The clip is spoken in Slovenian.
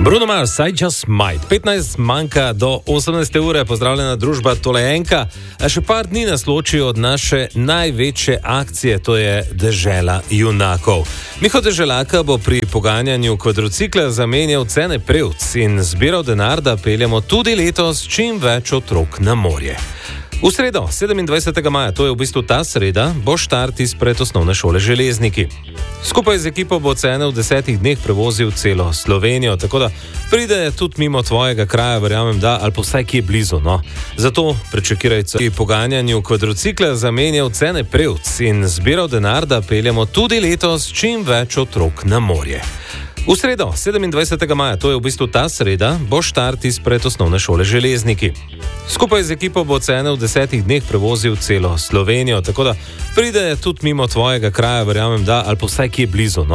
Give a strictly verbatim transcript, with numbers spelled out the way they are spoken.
Bruno Mars, I Just Might. petnajst manjka do osemnajste ure, pozdravljena družba Tolejenka. A še par dni nas loči od naše največje akcije, to je Dežela junakov. Miho Deželaka bo pri poganjanju kvadrocikla zamenjal cene prevc in zbiral denar, da peljemo tudi letos čim več otrok na morje. V sredo, sedemindvajsetega maja, to je v bistvu ta sreda, bo štart izpred osnovne šole Železniki. Skupaj z ekipo bo cene v desetih dneh prevozil celo Slovenijo, tako da pride tudi mimo tvojega kraja, verjamem da, ali pa vsaj kje blizu, no. Zato prečekirajte pri poganjanju kvadrocikla zamenjal cene prevc in zbiral denar, da peljemo tudi letos čim več otrok na morje. V sredo, sedemindvajsetega maja, to je v bistvu ta sreda, bo štart izpred osnovne šole Železniki. Skupaj z ekipo bo cene v desetih dneh prevozil celo Slovenijo, tako da pride tudi mimo tvojega kraja, verjamem da, ali pa vsaj kje blizu, no.